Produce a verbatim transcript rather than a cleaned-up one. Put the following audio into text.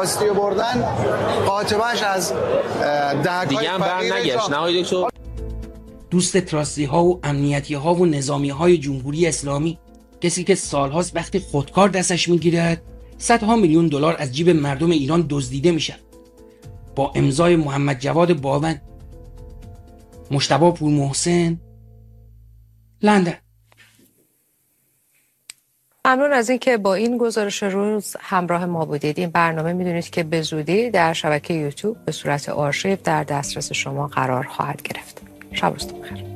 راستی بردن قاطبه‌اش از دهک‌های دیگه هم بر نگشت. نه دکتر، دوست راستی ها و امنیتی ها و نظامی های جمهوری اسلامی، کسی که سالهاست وقتی خودکار دستش میگیرد صدها میلیون دلار از جیب مردم ایران دزدیده میشن. با امضای محمد جواد باون، مجتبی پورمحسن، لندن. ممنون از این که با این گزارش روز همراه ما بودید. این برنامه میدونید که به زودی در شبکه یوتیوب به صورت آرشیو در دسترس شما قرار خواهد گرفت. شب روزتون بخیر.